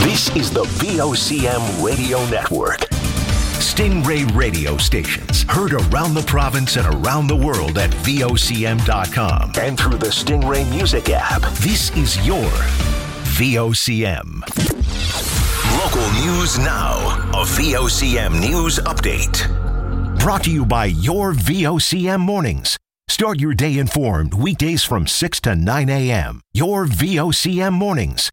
This is the VOCM Radio Network. Stingray radio stations heard around the province and around the world at VOCM.com and through the Stingray Music app. This is your VOCM. Local news now. A VOCM news update. Brought to you by your VOCM mornings. Start your day informed weekdays from 6 to 9 a.m. Your VOCM mornings.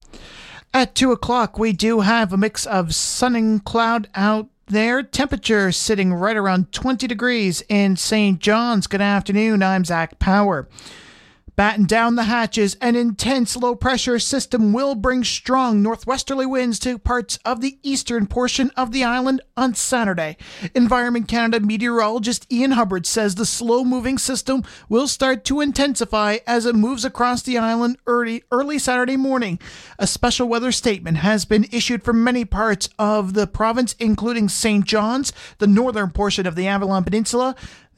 At 2 o'clock, we do have a mix of sun and cloud out there. Temperature sitting right around 20 degrees in St. John's. Good afternoon. I'm Zach Power. Batten down the hatches, an intense low-pressure system will bring strong northwesterly winds to parts of the eastern portion of the island on Saturday. Environment Canada meteorologist Ian Hubbard says the slow-moving system will start to intensify as it moves across the island early Saturday morning. A special weather statement has been issued for many parts of the province, including St. John's, the northern portion of the Avalon Peninsula,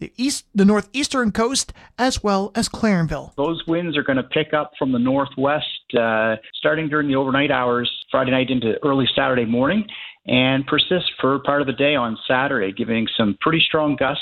the northeastern coast, as well as Clarenville. Those winds are going to pick up from the northwest starting during the overnight hours, Friday night into early Saturday morning, and persist for part of the day on Saturday, giving some pretty strong gusts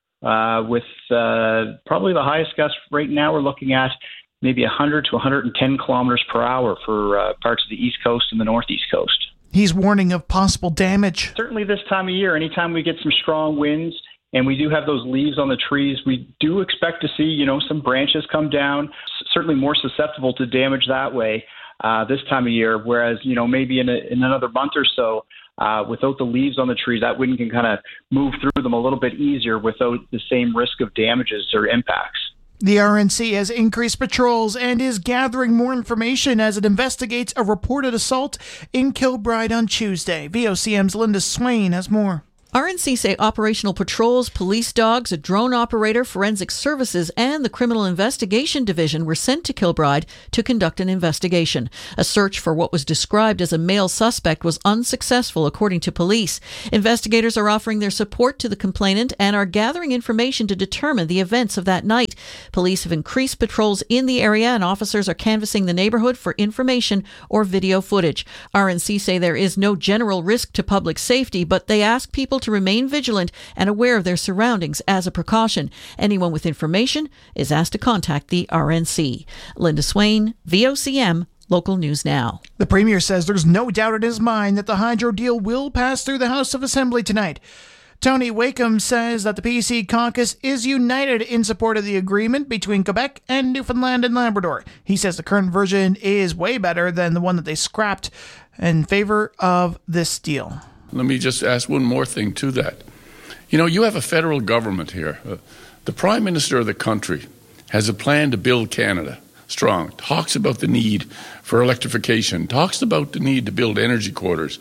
with probably the highest gust right now we're looking at maybe 100 to 110 kilometers per hour for parts of the east coast and the northeast coast. He's warning of possible damage. Certainly this time of year, anytime we get some strong winds, and we do have those leaves on the trees, we do expect to see, some branches come down, certainly more susceptible to damage that way this time of year. Whereas, maybe in another month or so, without the leaves on the trees, that wind can kind of move through them a little bit easier without the same risk of damages or impacts. The RNC has increased patrols and is gathering more information as it investigates a reported assault in Kilbride on Tuesday. VOCM's Linda Swain has more. RNC say operational patrols, police dogs, a drone operator, forensic services, and the Criminal Investigation Division were sent to Kilbride to conduct an investigation. A search for what was described as a male suspect was unsuccessful, according to police. Investigators are offering their support to the complainant and are gathering information to determine the events of that night. Police have increased patrols in the area and officers are canvassing the neighborhood for information or video footage. RNC say there is no general risk to public safety, but they ask people to remain vigilant and aware of their surroundings as a precaution. Anyone with information is asked to contact the RNC. Linda Swain, VOCM, Local News Now. The Premier says there's no doubt in his mind that the hydro deal will pass through the House of Assembly tonight. Tony Wakeham says that the PC caucus is united in support of the agreement between Quebec and Newfoundland and Labrador. He says the current version is way better than the one that they scrapped in favor of this deal. Let me just ask one more thing to that. You have a federal government here. The Prime Minister of the country has a plan to build Canada strong, talks about the need for electrification, talks about the need to build energy corridors.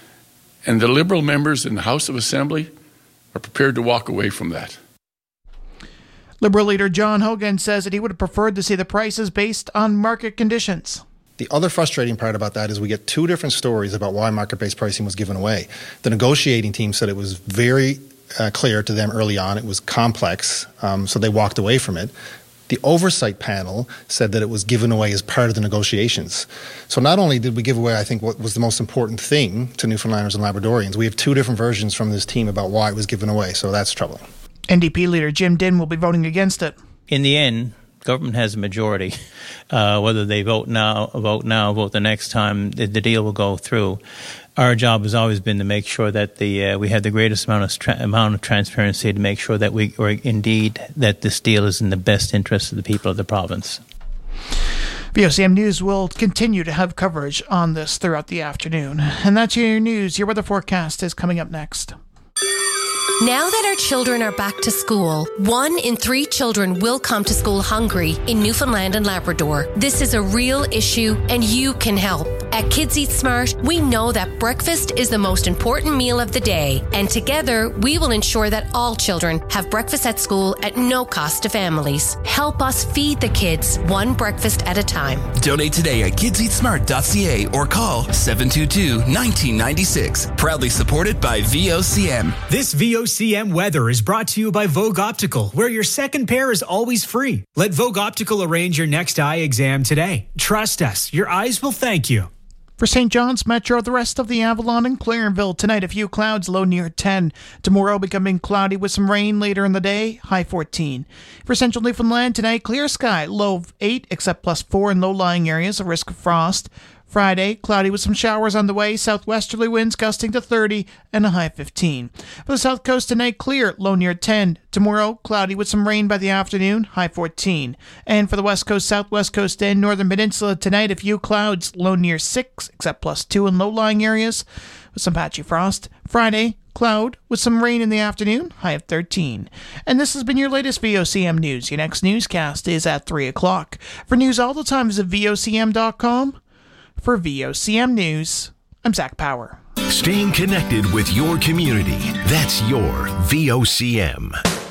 And the Liberal members in the House of Assembly are prepared to walk away from that. Liberal leader John Hogan says that he would have preferred to see the prices based on market conditions. The other frustrating part about that is we get two different stories about why market-based pricing was given away. The negotiating team said it was very clear to them early on. It was complex, so they walked away from it. The oversight panel said that it was given away as part of the negotiations. So not only did we give away, I think, what was the most important thing to Newfoundlanders and Labradorians, we have two different versions from this team about why it was given away, so that's troubling. NDP leader Jim Dinn will be voting against it. In the end, government has a majority. Whether they vote now, vote the next time, the deal will go through. Our job has always been to make sure that we have the greatest amount of transparency to make sure that that this deal is in the best interest of the people of the province. VOCM News will continue to have coverage on this throughout the afternoon. And that's your news. Your weather forecast is coming up next. Now that our children are back to school, 1 in 3 children will come to school hungry in Newfoundland and Labrador. This is a real issue and you can help. At Kids Eat Smart, we know that breakfast is the most important meal of the day, and together we will ensure that all children have breakfast at school at no cost to families. Help us feed the kids one breakfast at a time. Donate today at kidseatsmart.ca or call 722-1996. Proudly supported by VOCM. This VOCM weather is brought to you by Vogue Optical, where your second pair is always free. Let Vogue Optical arrange your next eye exam today. Trust us, your eyes will thank you. For St. John's Metro, the rest of the Avalon and Clarenville, tonight a few clouds, low near 10. Tomorrow becoming cloudy with some rain later in the day, high 14. For Central Newfoundland, tonight clear sky, low of 8, except plus 4 in low-lying areas, a risk of frost. Friday, cloudy with some showers on the way, southwesterly winds gusting to 30 and a high 15. For the south coast tonight, clear, low near 10. Tomorrow, cloudy with some rain by the afternoon, high 14. And for the west coast, southwest coast, and northern peninsula tonight, a few clouds, low near 6, except plus 2 in low-lying areas, with some patchy frost. Friday, cloud with some rain in the afternoon, high of 13. And this has been your latest VOCM news. Your next newscast is at 3 o'clock. For news all the time, visit VOCM.com. For VOCM News, I'm Zach Power. Staying connected with your community. That's your VOCM.